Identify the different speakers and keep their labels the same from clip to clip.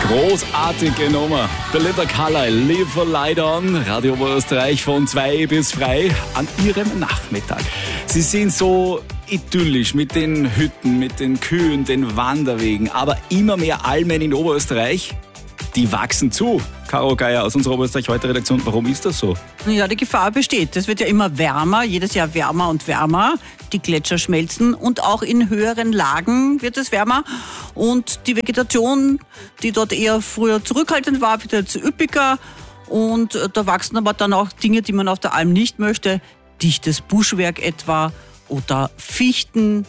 Speaker 1: Großartige Nummer. Belinda Carlisle, Live a Light On, Radio Oberösterreich von 2 bis frei an Ihrem Nachmittag. Sie sind so idyllisch mit den Hütten, mit den Kühen, den Wanderwegen, aber immer mehr Almen in Oberösterreich, die wachsen zu. Caro Geier aus unserer Oberösterreich-Heute-Redaktion, warum ist das so?
Speaker 2: Ja, die Gefahr besteht. Es wird ja immer wärmer, jedes Jahr wärmer und wärmer. Die Gletscher schmelzen und auch in höheren Lagen wird es wärmer. Und die Vegetation, die dort eher früher zurückhaltend war, wird jetzt üppiger. Und da wachsen aber dann auch Dinge, die man auf der Alm nicht möchte. Dichtes Buschwerk etwa oder Fichten,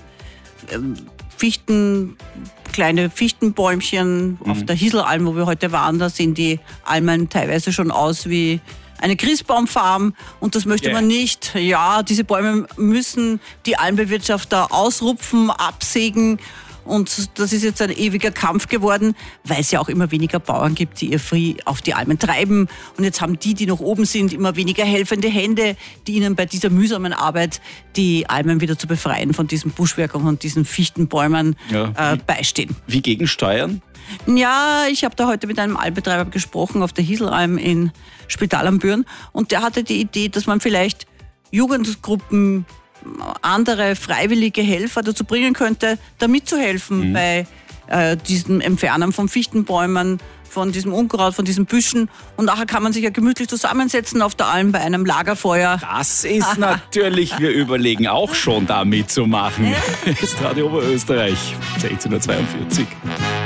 Speaker 2: kleine Fichtenbäumchen. Auf der Hiselalm, wo wir heute waren, da sehen die Almen teilweise schon aus wie eine Christbaumfarm und das möchte man nicht. Ja, diese Bäume müssen die Almbewirtschafter ausrupfen, absägen und das ist jetzt ein ewiger Kampf geworden, weil es ja auch immer weniger Bauern gibt, die ihr Vieh auf die Almen treiben und jetzt haben die noch oben sind, immer weniger helfende Hände, die ihnen bei dieser mühsamen Arbeit die Almen wieder zu befreien von diesem Buschwerk und von diesen Fichtenbäumen beistehen.
Speaker 1: Wie gegensteuern?
Speaker 2: Ja, ich habe da heute mit einem Almbetreiber gesprochen auf der Hiselalm in Spital am Büren und der hatte die Idee, dass man vielleicht Jugendgruppen, andere freiwillige Helfer dazu bringen könnte, da mitzuhelfen bei diesem Entfernen von Fichtenbäumen, von diesem Unkraut, von diesen Büschen und nachher kann man sich ja gemütlich zusammensetzen auf der Alm bei einem Lagerfeuer.
Speaker 1: Das ist natürlich, wir überlegen auch schon da mitzumachen. Das ist Radio Oberösterreich, 16:42 Uhr.